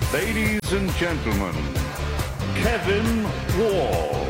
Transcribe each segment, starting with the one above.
Ladies and gentlemen, Kevin Wall.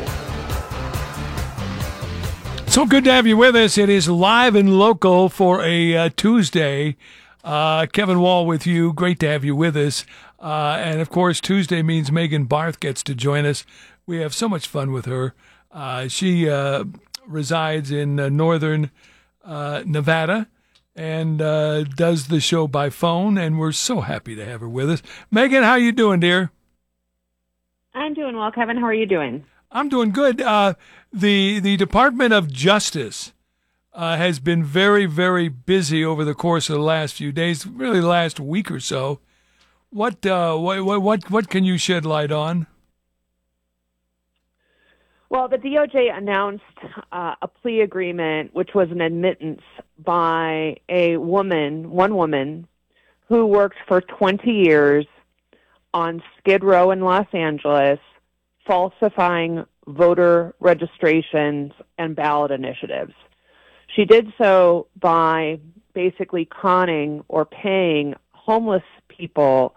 So good to have you with us. It is live and local for a Tuesday. Kevin Wall with you. Great to have you with us. And, of course, Tuesday means Megan Barth gets to join us. We have so much fun with her. She resides in northern Nevada and does the show by phone, and we're so happy to have her with us. Megan, how you doing, dear? I'm doing well, Kevin. How are you doing? I'm doing good. The Department of Justice has been very, very busy over the course of the last few days, really the last week or so. What can you shed light on? Well, the DOJ announced a plea agreement, which was an admittance by one woman who worked for 20 years on Skid Row in Los Angeles, falsifying voter registrations and ballot initiatives. She did so by basically conning or paying homeless people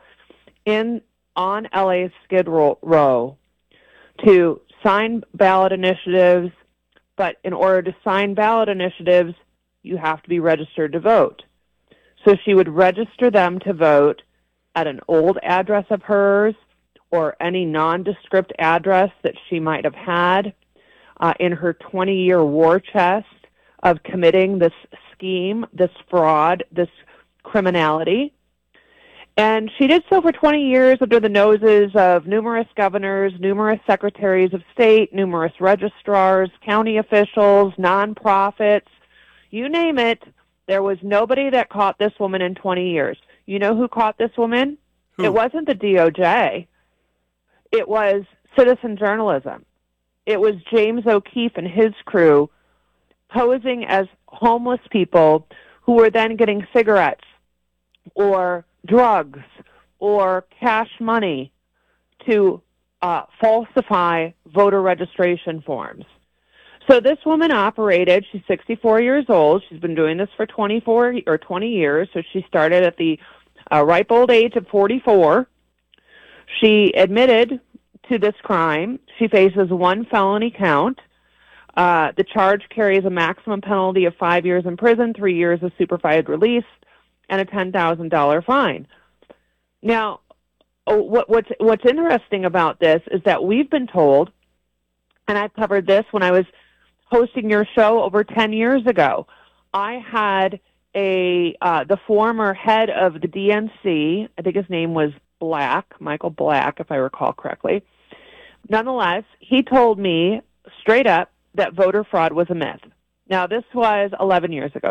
on LA's Skid Row to sign ballot initiatives, but in order to sign ballot initiatives, you have to be registered to vote. So she would register them to vote at an old address of hers or any nondescript address that she might have had in her 20-year war chest of committing this scheme, this fraud, this criminality. And she did so for 20 years under the noses of numerous governors, numerous secretaries of state, numerous registrars, county officials, nonprofits. You name it, there was nobody that caught this woman in 20 years. You know who caught this woman? Who? It wasn't the DOJ. It was citizen journalism. It was James O'Keefe and his crew posing as homeless people who were then getting cigarettes or drugs or cash money to falsify voter registration forms. So this woman operated, she's 64 years old, she's been doing this for 20 years, so she started at the ripe old age of 44. She admitted to this crime. She faces one felony count. The charge carries a maximum penalty of 5 years in prison, 3 years of supervised release, and a $10,000 fine. Now, what's interesting about this is that we've been told, and I covered this when I was hosting your show over 10 years ago. I had the former head of the DNC, I think his name was Michael Black, if I recall correctly. Nonetheless, he told me straight up that voter fraud was a myth. Now, this was 11 years ago.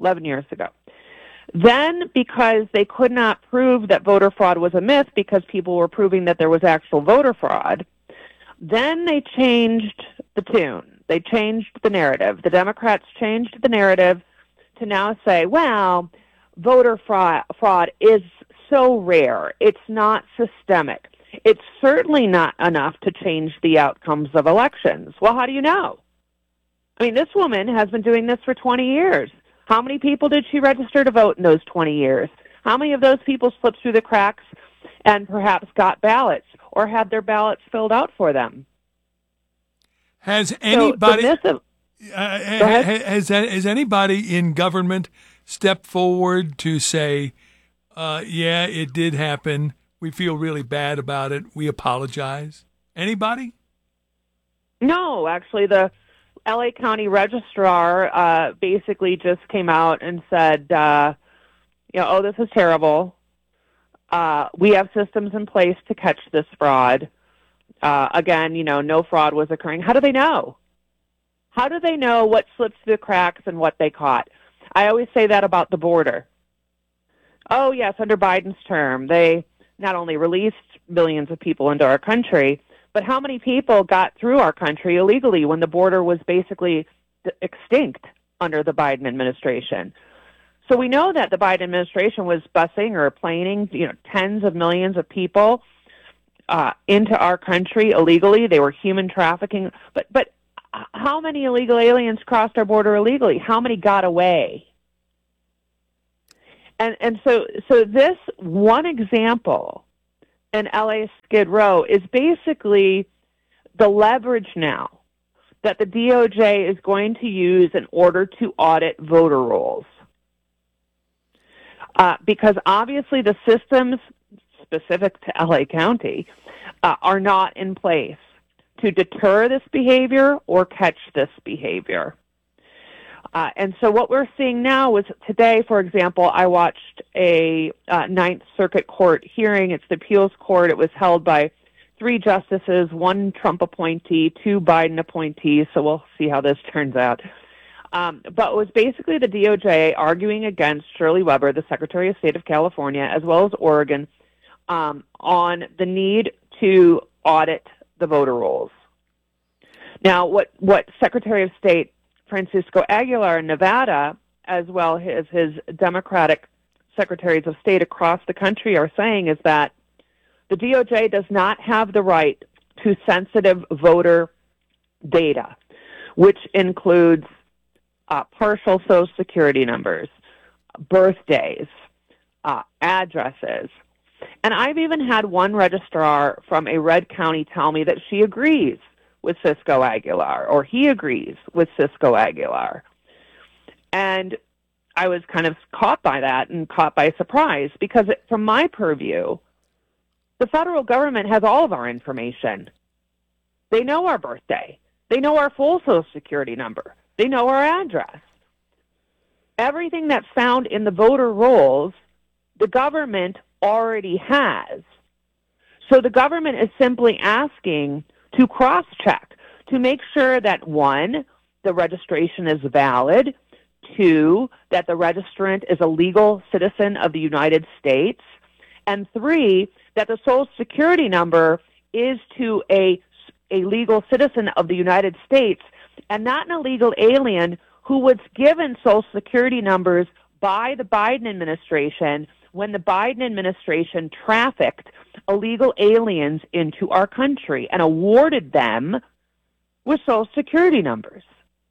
Then, because they could not prove that voter fraud was a myth because people were proving that there was actual voter fraud, then they changed the tune. They changed the narrative. The Democrats changed the narrative to now say, well, voter fraud is so rare. It's not systemic. It's certainly not enough to change the outcomes of elections. Well, how do you know? I mean, this woman has been doing this for 20 years. How many people did she register to vote in those 20 years? How many of those people slipped through the cracks and perhaps got ballots or had their ballots filled out for them? Has anybody has anybody in government stepped forward to say, yeah, it did happen. We feel really bad about it. We apologize. Anybody? No, actually, the LA County Registrar basically just came out and said, oh, this is terrible. We have systems in place to catch this fraud. Again, no fraud was occurring. How do they know? How do they know what slipped through the cracks and what they caught? I always say that about the border. Oh, yes, under Biden's term, they not only released millions of people into our country, but how many people got through our country illegally when the border was basically extinct under the Biden administration? So we know that the Biden administration was busing or planing, tens of millions of people into our country illegally. They were human trafficking. But how many illegal aliens crossed our border illegally? How many got away? And so this one example and LA Skid Row is basically the leverage now that the DOJ is going to use in order to audit voter rolls. Because obviously the systems specific to LA County are not in place to deter this behavior or catch this behavior. And so what we're seeing now is today, for example, I watched a Ninth Circuit Court hearing. It's the appeals court. It was held by 3 justices, 1 Trump appointee, 2 Biden appointees, so we'll see how this turns out. But it was basically the DOJ arguing against Shirley Weber, the Secretary of State of California, as well as Oregon, on the need to audit the voter rolls. Now, what Secretary of State Francisco Aguilar in Nevada, as well as his Democratic secretaries of state across the country are saying is that the DOJ does not have the right to sensitive voter data, which includes partial Social Security numbers, birthdays, addresses. And I've even had one registrar from a red county tell me that she agrees with Cisco Aguilar, or he agrees with Cisco Aguilar. And I was kind of caught by that and caught by surprise because from my purview, the federal government has all of our information. They know our birthday. They know our full Social Security number. They know our address. Everything that's found in the voter rolls, the government already has. So the government is simply asking to cross-check, to make sure that 1, the registration is valid, 2, that the registrant is a legal citizen of the United States, and 3, that the Social Security number is to a legal citizen of the United States and not an illegal alien who was given Social Security numbers by the Biden administration when the Biden administration trafficked illegal aliens into our country and awarded them with Social Security numbers.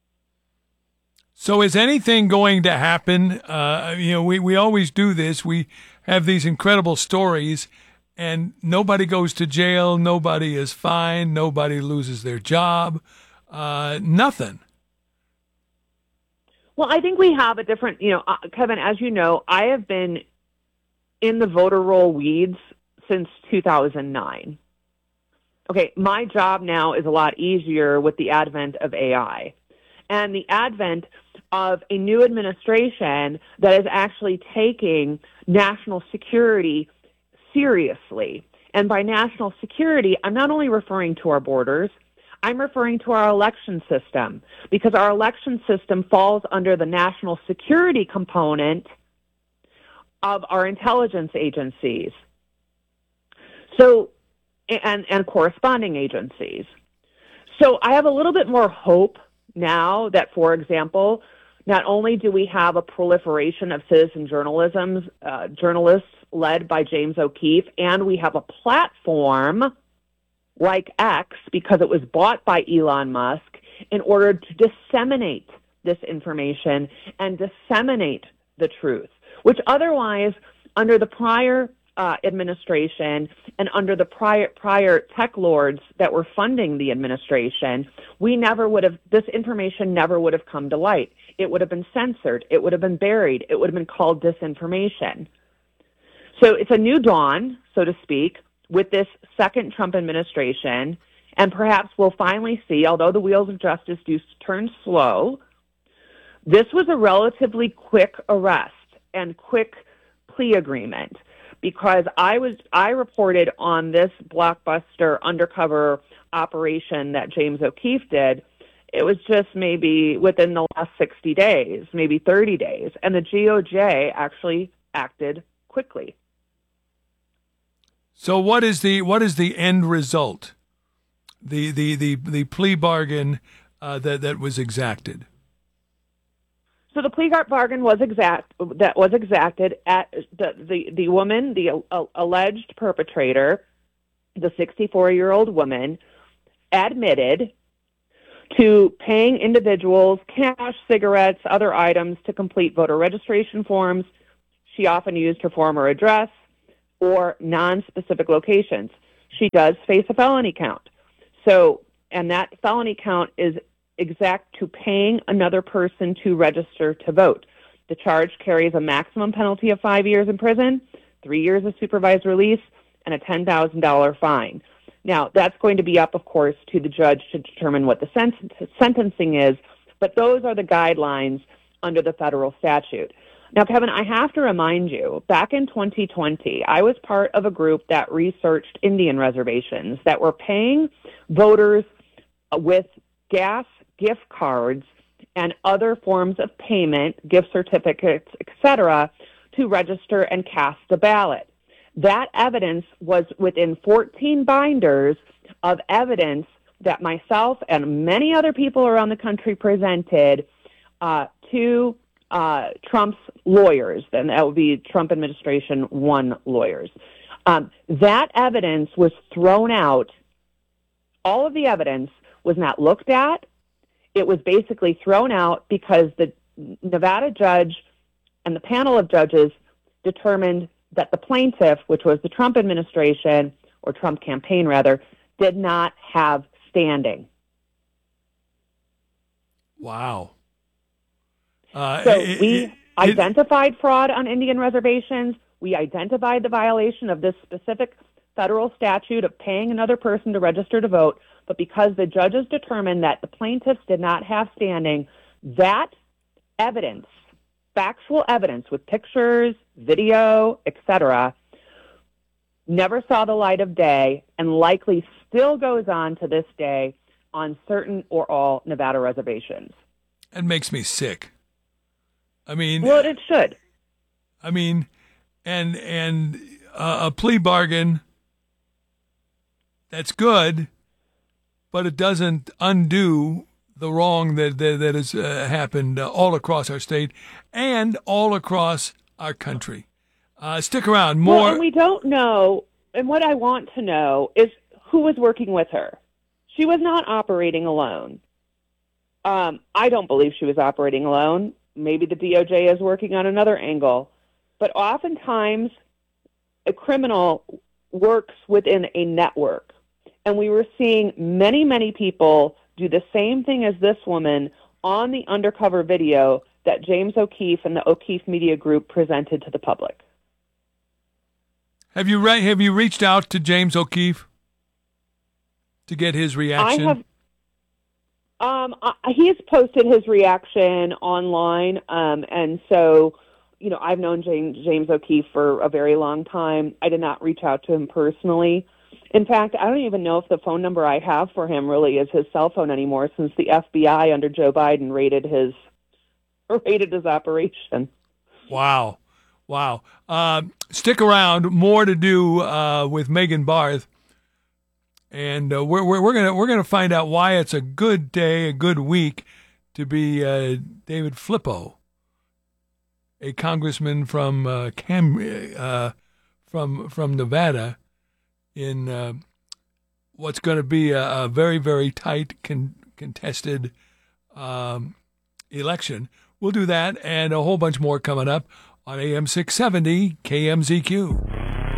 So is anything going to happen? We always do this. We have these incredible stories, and nobody goes to jail, nobody is fined, nobody loses their job, nothing. Well, I think we have a different, Kevin, as you know, I have been in the voter roll weeds since 2009. Okay, my job now is a lot easier with the advent of AI and the advent of a new administration that is actually taking national security seriously. And by national security, I'm not only referring to our borders, I'm referring to our election system, because our election system falls under the national security component of our intelligence agencies. So, and corresponding agencies. So I have a little bit more hope now that, for example, not only do we have a proliferation of citizen journalism, journalists led by James O'Keefe, and we have a platform like X, because it was bought by Elon Musk, in order to disseminate this information and disseminate the truth, which otherwise, under the prior administration and under the prior tech lords that were funding the administration, this information never would have come to light. It would have been censored. It would have been buried. It would have been called disinformation. So it's a new dawn, so to speak, with this second Trump administration, and perhaps we'll finally see, although the wheels of justice do turn slow, this was a relatively quick arrest and quick plea agreement, because I reported on this blockbuster undercover operation that James O'Keefe did. It was just maybe within the last 60 days, maybe 30 days, and the DOJ actually acted quickly. So what is the end result? The plea bargain that was exacted. So the plea bargain was exacted at the woman, the alleged perpetrator, the 64-year-old woman, admitted to paying individuals cash, cigarettes, other items to complete voter registration forms. She often used her former address or non-specific locations. She does face a felony count. So, and that felony count is exact to paying another person to register to vote. The charge carries a maximum penalty of 5 years in prison, 3 years of supervised release, and a $10,000 fine. Now, that's going to be up, of course, to the judge to determine what the sentencing is, but those are the guidelines under the federal statute. Now, Kevin, I have to remind you, back in 2020, I was part of a group that researched Indian reservations that were paying voters with gas gift cards and other forms of payment, gift certificates, etc., to register and cast a ballot. That evidence was within 14 binders of evidence that myself and many other people around the country presented to Trump's lawyers, and that would be Trump administration 1 lawyers. That evidence was thrown out. All of the evidence was not looked at. It was basically thrown out because the Nevada judge and the panel of judges determined that the plaintiff, which was the Trump administration, or Trump campaign rather, did not have standing. Wow. We identified fraud on Indian reservations. We identified the violation of this specific federal statute of paying another person to register to vote. But because the judges determined that the plaintiffs did not have standing, that evidence, factual evidence with pictures, video, etc., never saw the light of day and likely still goes on to this day on certain or all Nevada reservations. It makes me sick. I mean, well, it should. I mean, and a plea bargain, that's good, but it doesn't undo the wrong that has happened all across our state and all across our country. Stick around. More. Well, and we don't know, and what I want to know is who was working with her. She was not operating alone. I don't believe she was operating alone. Maybe the DOJ is working on another angle. But oftentimes, a criminal works within a network. And we were seeing many, many people do the same thing as this woman on the undercover video that James O'Keefe and the O'Keefe Media Group presented to the public. Have you reached out to James O'Keefe to get his reaction? I have. He's posted his reaction online, and so, you know, I've known James O'Keefe for a very long time. I did not reach out to him personally. In fact, I don't even know if the phone number I have for him really is his cell phone anymore, since the FBI under Joe Biden raided his operation. Wow. Stick around. More to do with Megan Barth. And we're gonna find out why it's a good day, a good week to be David Flippo, a congressman from Nevada, in what's going to be a very, very tight contested election. We'll do that and a whole bunch more coming up on AM 670 KMZQ.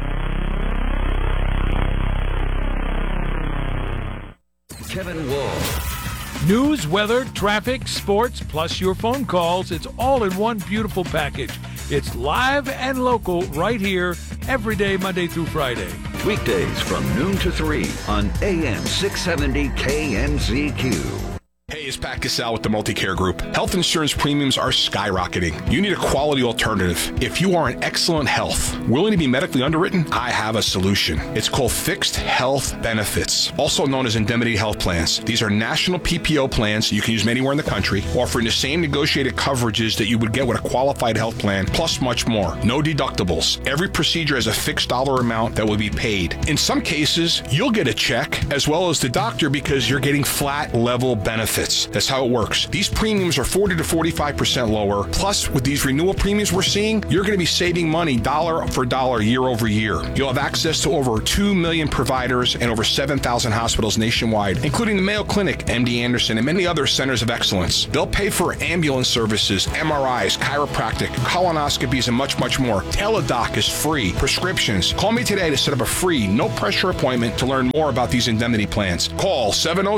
Kevin Wall. News, weather, traffic, sports, plus your phone calls. It's all in one beautiful package. It's live and local right here every day, Monday through Friday. Weekdays from noon to 3 on AM 670 KMZQ. Hey, it's Pat Cassell with the Multicare Group. Health insurance premiums are skyrocketing. You need a quality alternative. If you are in excellent health, willing to be medically underwritten, I have a solution. It's called Fixed Health Benefits, also known as indemnity health plans. These are national PPO plans you can use anywhere in the country, offering the same negotiated coverages that you would get with a qualified health plan, plus much more. No deductibles. Every procedure has a fixed dollar amount that will be paid. In some cases, you'll get a check as well as the doctor because you're getting flat level benefits. insurance. That's how it works. These premiums are 40 to 45% lower. Plus, with these renewal premiums we're seeing, you're going to be saving money dollar for dollar year over year. You'll have access to over 2 million providers and over 7,000 hospitals nationwide, including the Mayo Clinic, MD Anderson, and many other centers of excellence. They'll pay for ambulance services, MRIs, chiropractic, colonoscopies, and much, much more. Teladoc is free. Prescriptions. Call me today to set up a free, no-pressure appointment to learn more about these indemnity plans. Call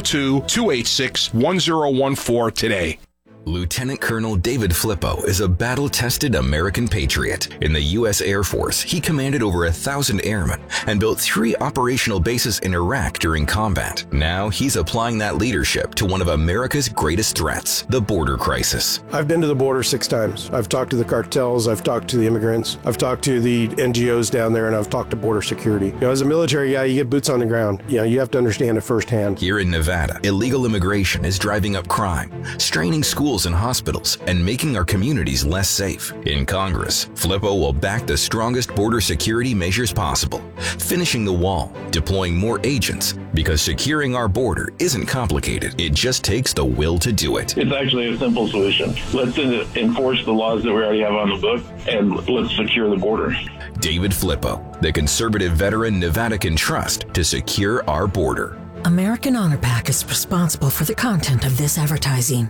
702-286-1014 today. Lieutenant Colonel David Flippo is a battle-tested American patriot. In the U.S. Air Force, he commanded over 1,000 airmen and built 3 operational bases in Iraq during combat. Now he's applying that leadership to one of America's greatest threats, the border crisis. I've been to the border 6 times. I've talked to the cartels, I've talked to the immigrants, I've talked to the NGOs down there, and I've talked to border security. You know, as a military guy, you get boots on the ground. You know, you have to understand it firsthand. Here in Nevada, illegal immigration is driving up crime, straining schools and hospitals, and making our communities less safe. In Congress, Flippo will back the strongest border security measures possible, finishing the wall, deploying more agents, because securing our border isn't complicated. It just takes the will to do it. It's actually a simple solution. Let's enforce the laws that we already have on the book, and let's secure the border. David Flippo, the conservative veteran Nevada can trust to secure our border. American Honor Pack is responsible for the content of this advertising.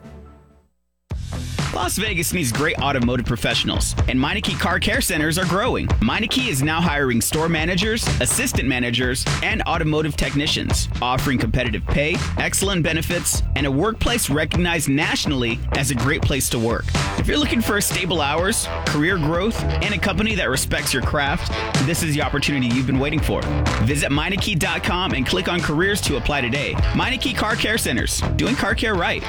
Las Vegas needs great automotive professionals, and Meineke Car Care Centers are growing. Meineke is now hiring store managers, assistant managers, and automotive technicians, offering competitive pay, excellent benefits, and a workplace recognized nationally as a great place to work. If you're looking for stable hours, career growth, and a company that respects your craft, this is the opportunity you've been waiting for. Visit Meineke.com and click on careers to apply today. Meineke Car Care Centers, doing car care right.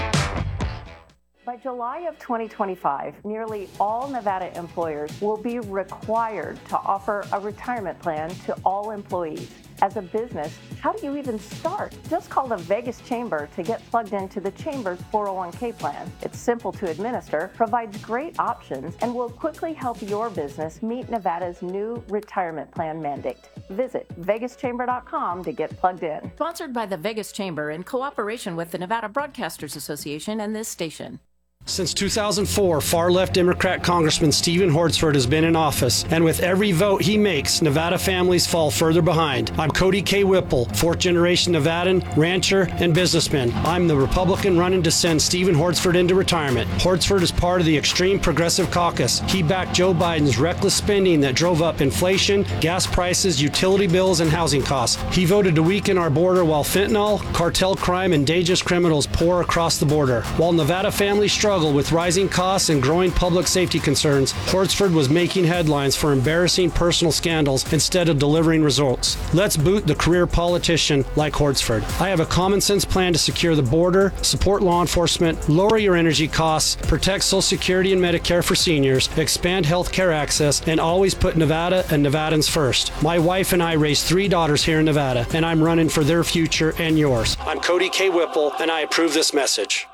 By July of 2025, nearly all Nevada employers will be required to offer a retirement plan to all employees. As a business, how do you even start? Just call the Vegas Chamber to get plugged into the Chamber's 401k plan. It's simple to administer, provides great options, and will quickly help your business meet Nevada's new retirement plan mandate. Visit vegaschamber.com to get plugged in. Sponsored by the Vegas Chamber in cooperation with the Nevada Broadcasters Association and this station. Since 2004, far-left Democrat Congressman Stephen Hortzford has been in office, and with every vote he makes, Nevada families fall further behind. I'm Cody K. Whipple, fourth-generation Nevadan, rancher, and businessman. I'm the Republican running to send Stephen Hortzford into retirement. Hortzford is part of the extreme progressive caucus. He backed Joe Biden's reckless spending that drove up inflation, gas prices, utility bills, and housing costs. He voted to weaken our border while fentanyl, cartel crime, and dangerous criminals pour across the border. While Nevada families struggle with rising costs and growing public safety concerns, Hortzford was making headlines for embarrassing personal scandals instead of delivering results. Let's boot the career politician like Hortzford. I have a common sense plan to secure the border, support law enforcement, lower your energy costs, protect Social Security and Medicare for seniors, expand health care access, and always put Nevada and Nevadans first. My wife and I raised 3 daughters here in Nevada, and I'm running for their future and yours. I'm Cody K. Whipple, and I approve this message.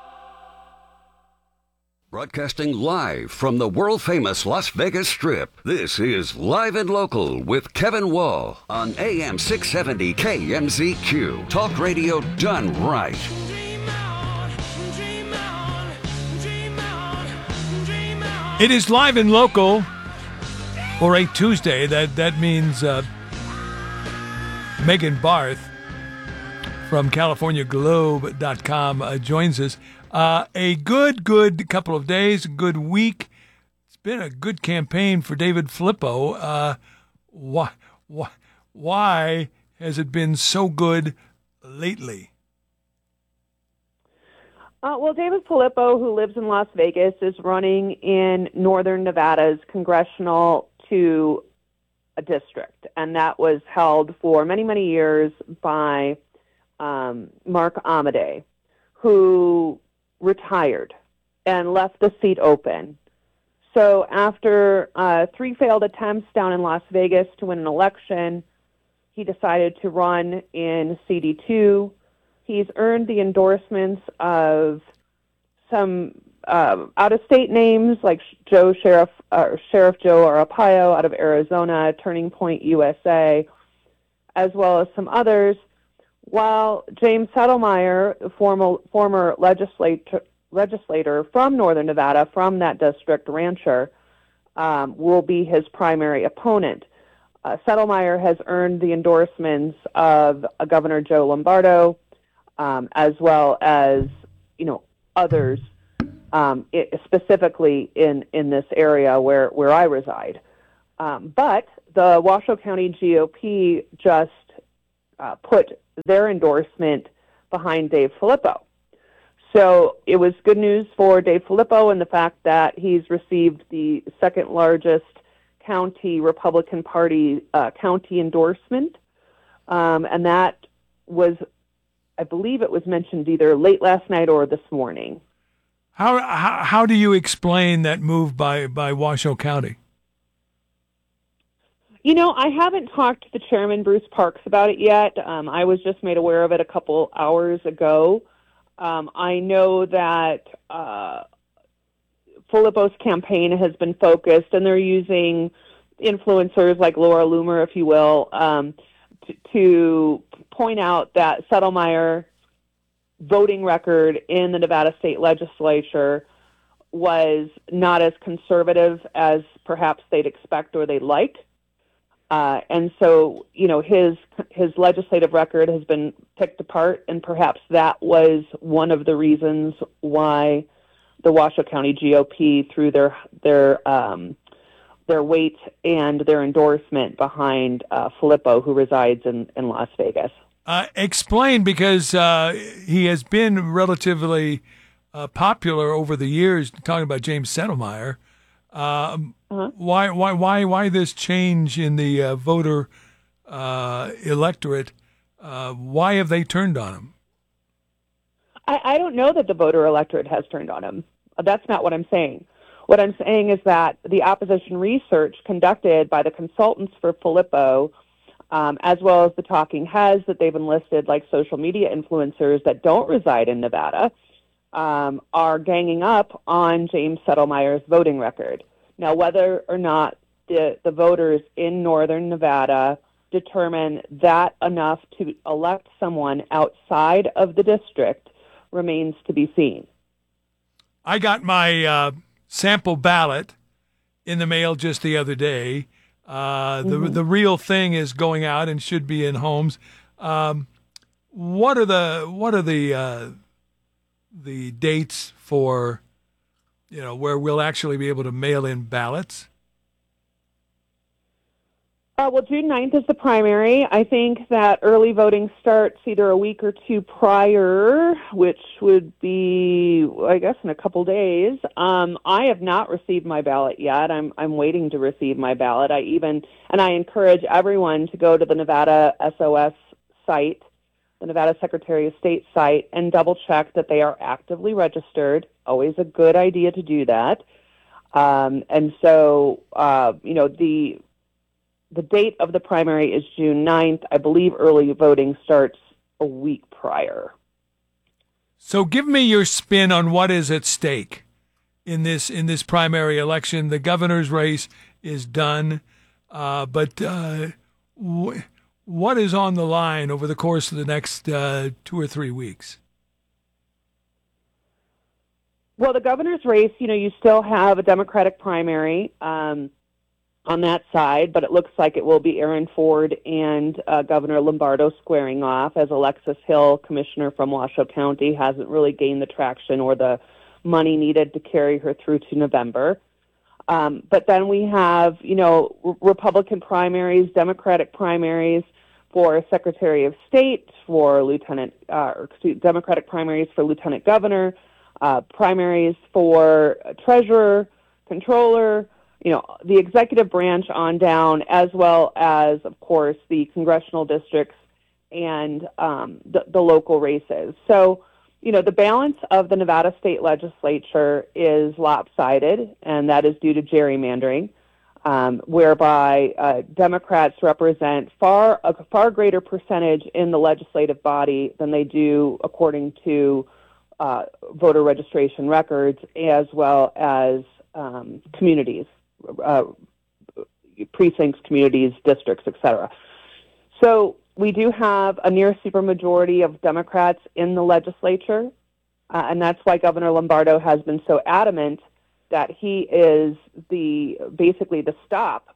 Broadcasting live from the world-famous Las Vegas Strip, this is Live and Local with Kevin Wall on AM 670 KMZQ. Talk radio done right. It is Live and Local for a Tuesday. That means Megan Barth from CaliforniaGlobe.com joins us. A good couple of days, a good week. It's been a good campaign for David Flippo. Why has it been so good lately? Well, David Flippo, who lives in Las Vegas, is running in northern Nevada's congressional 2 district, and that was held for many, many years by Mark Amodei, who retired and left the seat open. So after 3 failed attempts down in Las Vegas to win an election, he decided to run in CD2. He's earned the endorsements of some out-of-state names like Sheriff Joe Arpaio out of Arizona, Turning Point USA, as well as some others. While James Settlemyre, the former legislator from Northern Nevada, from that district, rancher, will be his primary opponent. Settlemyre has earned the endorsements of Governor Joe Lombardo, as well as others, specifically in this area where I reside. But the Washoe County GOP just put their endorsement behind Dave Filippo. So it was good news for Dave Filippo in the fact that he's received the second largest county Republican Party county endorsement, and that was, I believe it was mentioned either late last night or this morning. How do you explain that move by Washoe County? I haven't talked to the chairman, Bruce Parks, about it yet. I was just made aware of it a couple hours ago. I know that Filippo's campaign has been focused, and they're using influencers like Laura Loomer, if you will, to point out that Settlemyre's voting record in the Nevada State Legislature was not as conservative as perhaps they'd expect or they'd like. And so, his legislative record has been picked apart, and perhaps that was one of the reasons why the Washoe County GOP threw their weight and their endorsement behind Filippo, who resides in Las Vegas. Explain, because he has been relatively popular over the years, talking about James Settlemyre. Why this change in the voter electorate? Why have they turned on him? I don't know that the voter electorate has turned on him. That's not what I'm saying. What I'm saying is that the opposition research conducted by the consultants for Filippo, as well as the talking heads that they've enlisted, like social media influencers that don't reside in Nevada, are ganging up on James Settlemyre's voting record. Now, whether or not the voters in northern Nevada determine that enough to elect someone outside of the district remains to be seen. I got my sample ballot in the mail just the other day. The real thing is going out and should be in homes. What are the dates for, where we'll actually be able to mail in ballots? Well, June 9th is the primary. I think that early voting starts either a week or two prior, which would be, I guess, in a couple days. I have not received my ballot yet. I'm waiting to receive my ballot. I encourage everyone to go to the Nevada SOS site, the Nevada Secretary of State site, and double check that they are actively registered. Always a good idea to do that. And so, the date of the primary is June 9th. I believe early voting starts a week prior. So give me your spin on what is at stake in this primary election. The governor's race is done, but what is on the line over the course of the next 2 or 3 weeks? Well, the governor's race, you still have a Democratic primary on that side, but it looks like it will be Aaron Ford and Governor Lombardo squaring off, as Alexis Hill, commissioner from Washoe County, hasn't really gained the traction or the money needed to carry her through to November. But then we have, Republican primaries, Democratic primaries for Secretary of State, for Democratic primaries for Lieutenant Governor, primaries for Treasurer, Controller, the executive branch on down, as well as, of course, the congressional districts and the local races. So, the balance of the Nevada State Legislature is lopsided, and that is due to gerrymandering, whereby Democrats represent a far greater percentage in the legislative body than they do according to voter registration records, as well as communities. Precincts, communities, districts, etc. So we do have a near supermajority of Democrats in the legislature, and that's why Governor Lombardo has been so adamant that he is basically the stop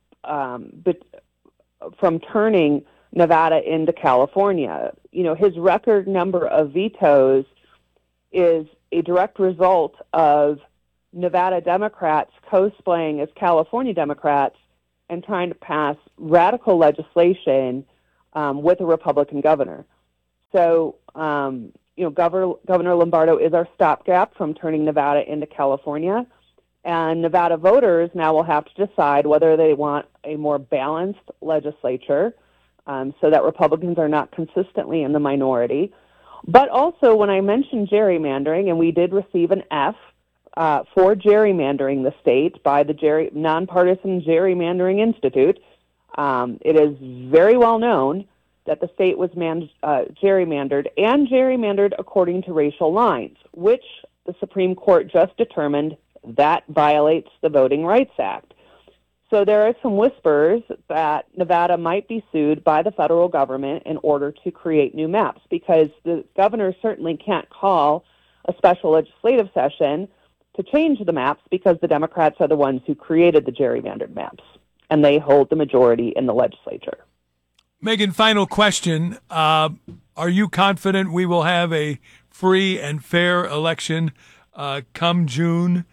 from turning Nevada into California. You know, his record number of vetoes is a direct result of Nevada Democrats cosplaying as California Democrats and trying to pass radical legislation with a Republican governor. So, Governor Lombardo is our stopgap from turning Nevada into California. And Nevada voters now will have to decide whether they want a more balanced legislature so that Republicans are not consistently in the minority. But also, when I mentioned gerrymandering, and we did receive an F for gerrymandering the state by the Nonpartisan Gerrymandering Institute, it is very well known that the state was gerrymandered and gerrymandered according to racial lines, which the Supreme Court just determined that violates the Voting Rights Act. So there are some whispers that Nevada might be sued by the federal government in order to create new maps, because the governor certainly can't call a special legislative session to change the maps because the Democrats are the ones who created the gerrymandered maps, and they hold the majority in the legislature. Megan, final question. Are you confident we will have a free and fair election come June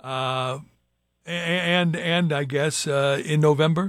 and I guess in November?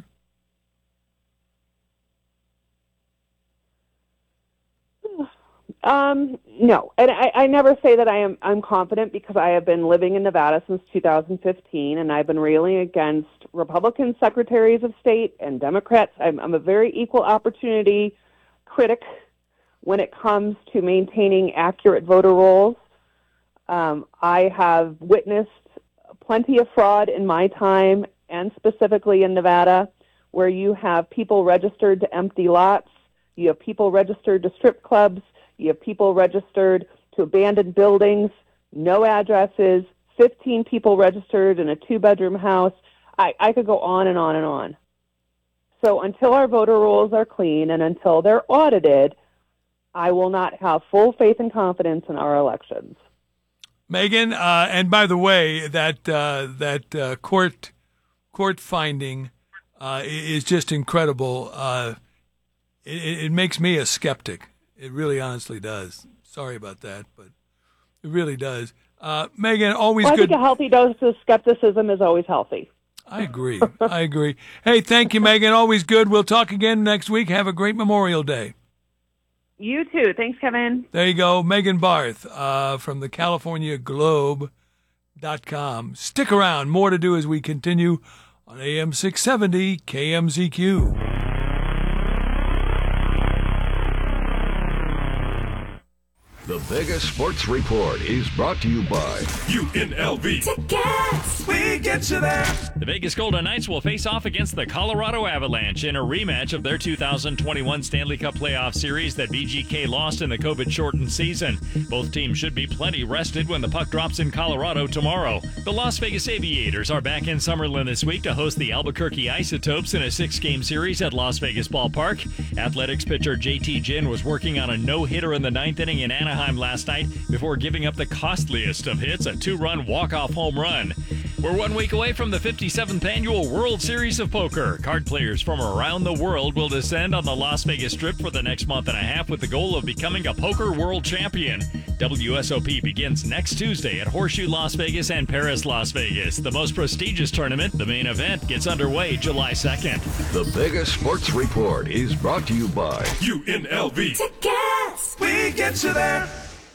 No, and I never say that I'm confident, because I have been living in Nevada since 2015, and I've been railing against Republican secretaries of state and Democrats. I'm a very equal opportunity critic when it comes to maintaining accurate voter rolls. I have witnessed plenty of fraud in my time, and specifically in Nevada, where you have people registered to empty lots, you have people registered to strip clubs, you have people registered to abandoned buildings, no addresses, 15 people registered in a 2-bedroom house. I could go on and on and on. So until our voter rolls are clean and until they're audited, I will not have full faith and confidence in our elections. Megan, and by the way, that court finding is just incredible. It makes me a skeptic. It really honestly does. Sorry about that, but it really does. Megan, always good. I think a healthy dose of skepticism is always healthy. I agree. I agree. Hey, thank you, Megan. Always good. We'll talk again next week. Have a great Memorial Day. You too. Thanks, Kevin. There you go. Megan Barth from the CaliforniaGlobe.com. Stick around. More to do as we continue on AM 670 KMZQ. The Vegas Sports Report is brought to you by UNLV. Tickets! We get you there. The Vegas Golden Knights will face off against the Colorado Avalanche in a rematch of their 2021 Stanley Cup playoff series that VGK lost in the COVID-shortened season. Both teams should be plenty rested when the puck drops in Colorado tomorrow. The Las Vegas Aviators are back in Summerlin this week to host the Albuquerque Isotopes in a 6-game series at Las Vegas Ballpark. Athletics pitcher JT Ginn was working on a no-hitter in the 9th inning in Anaheim last night before giving up the costliest of hits, a 2-run walk-off home run. We're 1 week away from the 57th annual World Series of Poker. Card players from around the world will descend on the Las Vegas Strip for the next month and a half with the goal of becoming a poker world champion. WSOP begins next Tuesday at Horseshoe Las Vegas and Paris Las Vegas. The most prestigious tournament, the main event, gets underway July 2nd. The Vegas Sports Report is brought to you by UNLV. Tickets! We get you there.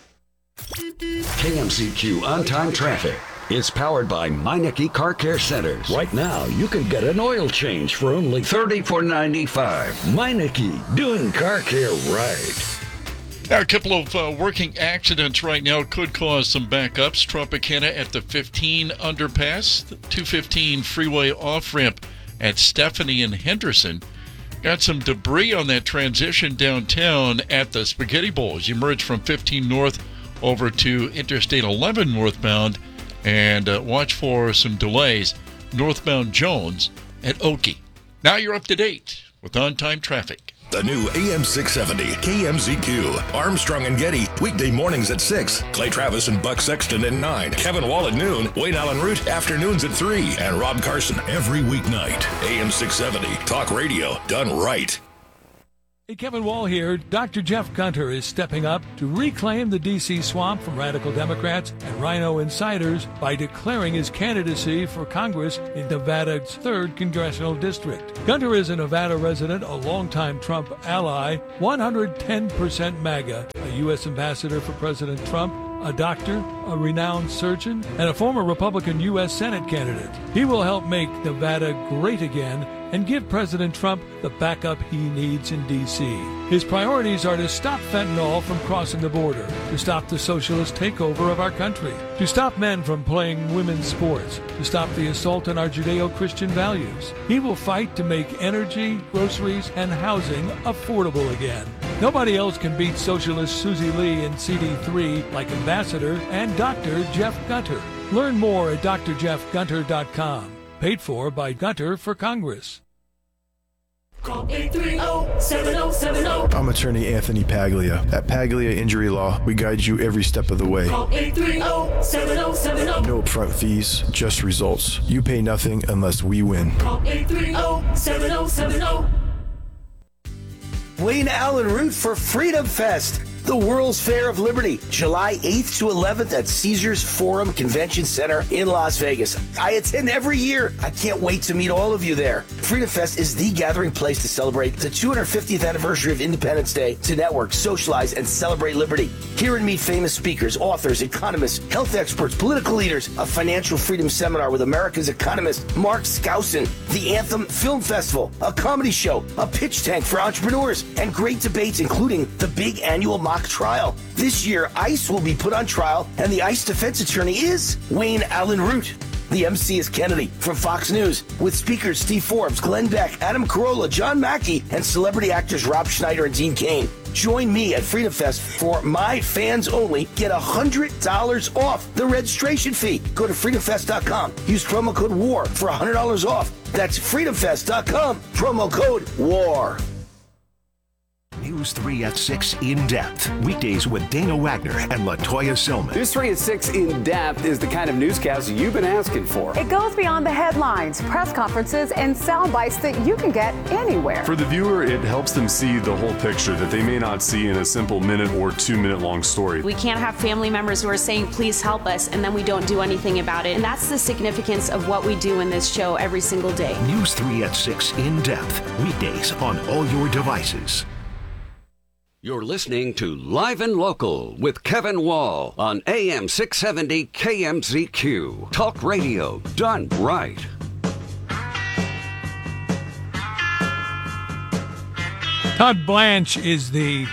KMZQ On-Time Traffic is powered by Meineke Car Care Centers. Right now, you can get an oil change for only $34.95. Meineke, doing car care right. Now, a couple of working accidents right now could cause some backups. Tropicana at the 15 underpass, the 215 freeway off-ramp at Stephanie and Henderson. Got some debris on that transition downtown at the Spaghetti Bowl as you merge from 15 north over to Interstate 11 northbound, and watch for some delays northbound Jones at Oakey. Now you're up to date with on-time traffic. The new AM 670 KMZQ. Armstrong and Getty, weekday mornings at 6. Clay Travis and Buck Sexton at 9. Kevin Wall at noon. Wayne Allen Root, afternoons at 3. And Rob Carson every weeknight. AM 670. Talk radio done right. Hey, Kevin Wall here. Dr. Jeff Gunter is stepping up to reclaim the D.C. swamp from radical Democrats and rhino insiders by declaring his candidacy for Congress in Nevada's 3rd Congressional District. Gunter is a Nevada resident, a longtime Trump ally, 110% MAGA, a U.S. ambassador for President Trump, a doctor, a renowned surgeon, and a former Republican U.S. Senate candidate. He will help make Nevada great again and give President Trump the backup he needs in D.C. His priorities are to stop fentanyl from crossing the border, to stop the socialist takeover of our country, to stop men from playing women's sports, to stop the assault on our Judeo-Christian values. He will fight to make energy, groceries, and housing affordable again. Nobody else can beat socialist Susie Lee in CD3 like Ambassador and Dr. Jeff Gunter. Learn more at drjeffgunter.com. Paid for by Gunter for Congress. Call 830-7070. I'm attorney Anthony Paglia. At Paglia Injury Law, we guide you every step of the way. Call 830-7070. No upfront fees, just results. You pay nothing unless we win. Call 830-7070. Wayne Allen Root for Freedom Fest, the World's Fair of Liberty, July 8th to 11th at Caesars Forum Convention Center in Las Vegas. I attend every year. I can't wait to meet all of you there. Freedom Fest is the gathering place to celebrate the 250th anniversary of Independence Day, to network, socialize, and celebrate liberty. Hear and meet famous speakers, authors, economists, health experts, political leaders, a financial freedom seminar with America's economist Mark Skousen, the Anthem Film Festival, a comedy show, a pitch tank for entrepreneurs, and great debates including the big annual mock trial. This year, ICE will be put on trial, and the ICE defense attorney is Wayne Allen Root. The MC is Kennedy from Fox News, with speakers Steve Forbes, Glenn Beck, Adam Carolla, John Mackey, and celebrity actors Rob Schneider and Dean Cain. Join me at Freedom Fest for my fans only. Get $100 off the registration fee. Go to freedomfest.com. Use promo code WAR for $100 off. That's freedomfest.com. Promo code WAR. News 3 at 6 In Depth. Weekdays with Dana Wagner and LaToya Silman. News 3 at 6 In Depth is the kind of newscast you've been asking for. It goes beyond the headlines, press conferences, and sound bites that you can get anywhere. For the viewer, it helps them see the whole picture that they may not see in a simple minute or 2 minute long story. We can't have family members who are saying, please help us, and then we don't do anything about it. And that's the significance of what we do in this show every single day. News 3 at 6 In Depth. Weekdays on all your devices. You're listening to Live and Local with Kevin Wall on AM 670 KMZQ. Talk radio done right. Todd Blanche is the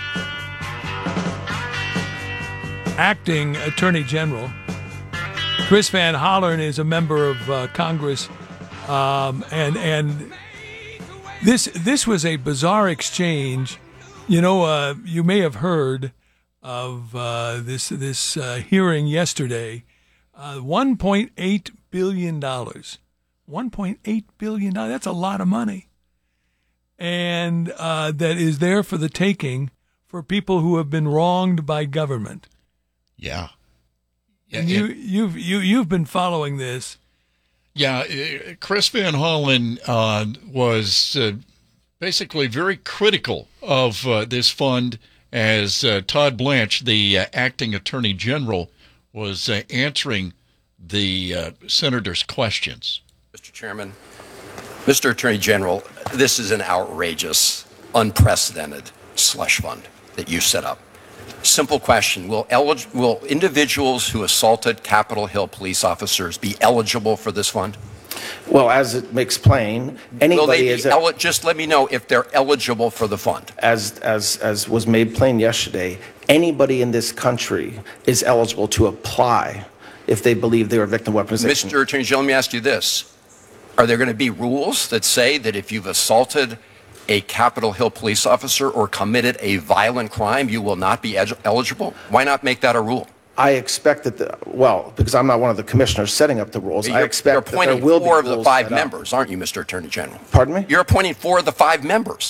acting Attorney General. Chris Van Hollern is a member of Congress, and this was a bizarre exchange. You know, you may have heard of this hearing yesterday. $1.8 billion. $1.8 billion. That's a lot of money. And that is there for the taking for people who have been wronged by government. Yeah. And you've been following this. Yeah, Chris Van Hollen was basically very critical of this fund as Todd Blanche, the acting Attorney General, was answering the senator's questions. Mr. Chairman, Mr. Attorney General, this is an outrageous, unprecedented slush fund that you set up. Simple question, will individuals who assaulted Capitol Hill police officers be eligible for this fund? Well, as it makes plain, anybody just let me know if they're eligible for the fund. As was made plain yesterday, anybody in this country is eligible to apply if they believe they were victim of weaponization. Mr. Attorney General, let me ask you this. Are there going to be rules that say that if you've assaulted a Capitol Hill police officer or committed a violent crime, you will not be eligible? Why not make that a rule? I expect that, because I'm not one of the commissioners setting up the rules, I expect that there will be rules. You're appointing 4 of the 5 members, aren't you, Mr. Attorney General? Pardon me? You're appointing 4 of the 5 members.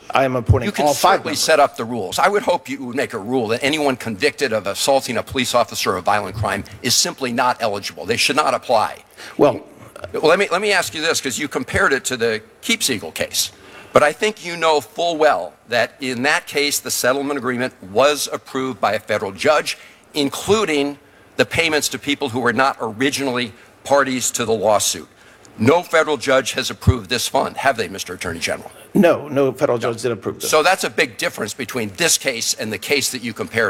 I am appointing You can all 5 certainly members. set up the rules. I would hope you would make a rule that anyone convicted of assaulting a police officer of violent crime is simply not eligible. They should not apply. Well, let me ask you this, because you compared it to the Keepsiegel case. But I think you know full well that in that case, the settlement agreement was approved by a federal judge, including the payments to people who were not originally parties to the lawsuit. No federal judge has approved this fund, have they, Mr. Attorney General? No federal judge did approve this. So that's a big difference between this case and the case that you compared.